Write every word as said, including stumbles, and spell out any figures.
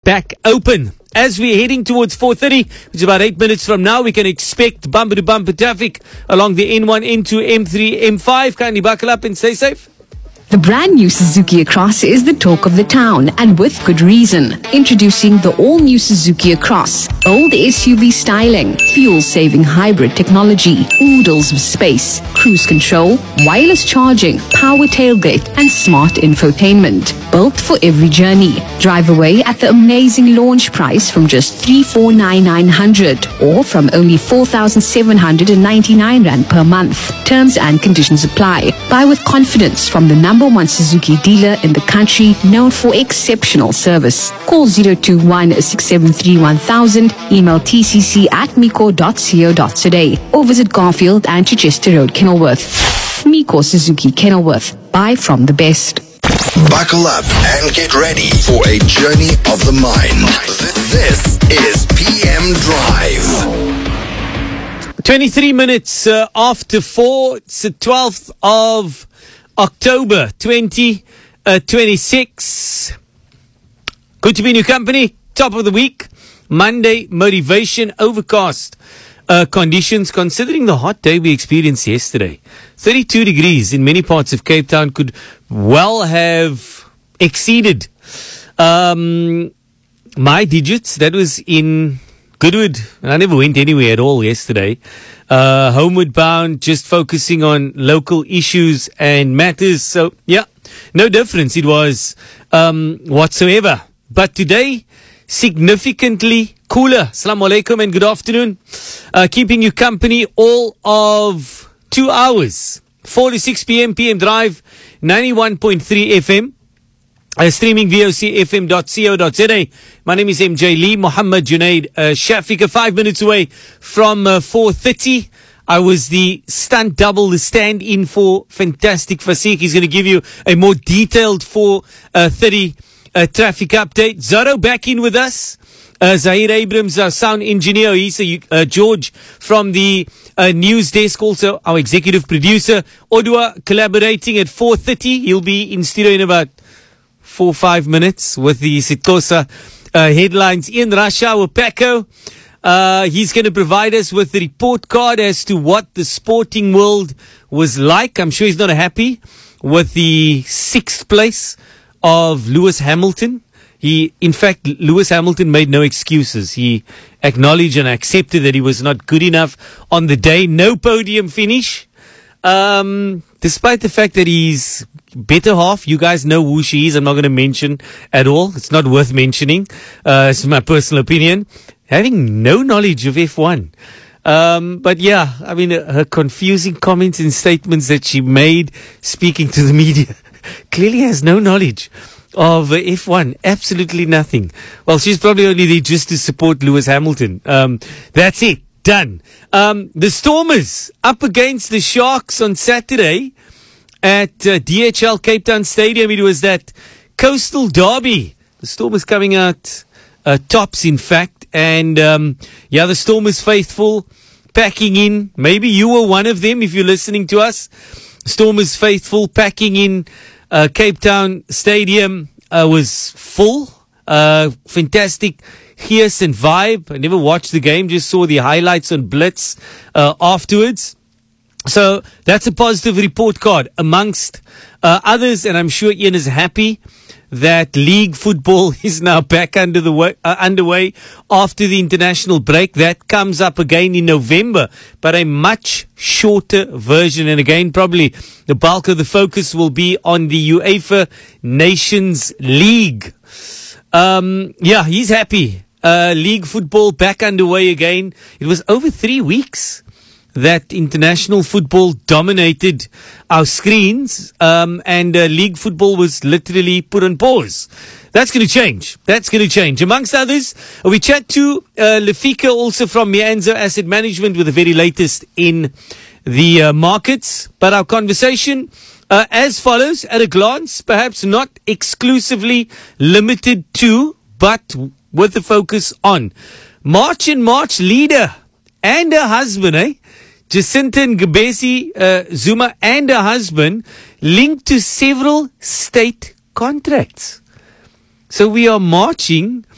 back open. As we're heading towards four thirty, which is about eight minutes from now, we can expect bumper-to-bumper traffic along the N one, N two, M three, M five. Kindly buckle up and stay safe. The brand new Suzuki Across is the talk of the town, and with good reason. Introducing the all-new Suzuki Across. Old S U V styling, fuel-saving hybrid technology, oodles of space, cruise control, wireless charging, power tailgate, and smart infotainment. Built for every journey. Drive away at the amazing launch price from just three hundred forty-nine thousand nine hundred or from only four thousand seven hundred ninety-nine rand per month. Terms and conditions apply. Buy with confidence from the number one Suzuki dealer in the country, known for exceptional service. Call zero two one, six seven three, one thousand, email t c c at miko dot co dot za or visit Garfield and Chichester Road, Kenilworth. Miko Suzuki Kenilworth. Buy from the best. Buckle up and get ready for a journey of the mind. This is P M Drive. twenty-three minutes uh, after four. It's the twelfth of October twenty twenty-six. Good to be in your company. Top of the week. Monday, motivation, overcast uh, conditions. Considering the hot day we experienced yesterday, thirty-two degrees in many parts of Cape Town could well have exceeded um, my digits. That was in Goodwood. I never went anywhere at all yesterday. Uh, homeward bound, just focusing on local issues and matters. So, yeah, no difference it was um, whatsoever. But today, significantly cooler. Assalamu alaikum and good afternoon. Uh, keeping you company all of two hours. four to six p.m. P M Drive, ninety-one point three F M. Uh, streaming V O C F M dot co dot za. My name is M J Lee, Mohammed Junaid uh, Shafika. Five minutes away from uh, four thirty. I was the stunt double, the stand-in for Fantastic Fasiq. He's going to give you a more detailed four thirty uh, traffic update. Zaro back in with us. Uh, Zahir Abrams, our sound engineer. He's a, uh, George from the uh, news desk, also our executive producer. Odua collaborating at four thirty. He'll be in studio in about four, five minutes with the Sitkosa uh, headlines. Ian Rasha, Wapako. Uh, he's going to provide us with the report card as to what the sporting world was like. I'm sure he's not happy with the sixth place of Lewis Hamilton. He, in fact, Lewis Hamilton made no excuses. He acknowledged and accepted that he was not good enough on the day. No podium finish. Um, despite the fact that he's better half, you guys know who she is. I'm not going to mention at all. It's not worth mentioning. Uh, it's my personal opinion. Having no knowledge of F one. Um, but yeah, I mean, uh, her confusing comments and statements that she made speaking to the media clearly has no knowledge of uh, F one. Absolutely nothing. Well, she's probably only there just to support Lewis Hamilton. Um, that's it. Done. Um, the Stormers up against the Sharks on Saturday at uh, D H L Cape Town Stadium. It was that coastal derby. The Stormers coming out uh, tops, in fact. And, um, yeah, the Stormers faithful packing in. Maybe you were one of them if you're listening to us. Stormers faithful packing in uh, Cape Town Stadium uh, was full. Uh, fantastic fierce and vibe. I never watched the game, just saw the highlights on Blitz uh, afterwards. So that's a positive report card amongst uh, others. And I'm sure Ian is happy that league football is now back under the way, uh, underway after the international break. That comes up again in November, but a much shorter version. And again, probably the bulk of the focus will be on the UEFA Nations League. Um, yeah, he's happy. Uh, league football back underway again. It was over three weeks that international football dominated our screens, um, and uh, league football was literally put on pause. That's going to change. That's going to change. Amongst others, we chat to uh, Lefika, also from Mianzo Asset Management, with the very latest in the uh, markets. But our conversation uh, as follows, at a glance, perhaps not exclusively limited to, but with the focus on March and March leader and her husband, eh? Jacinta Ngabesi uh, Zuma and her husband linked to several state contracts. So we are marching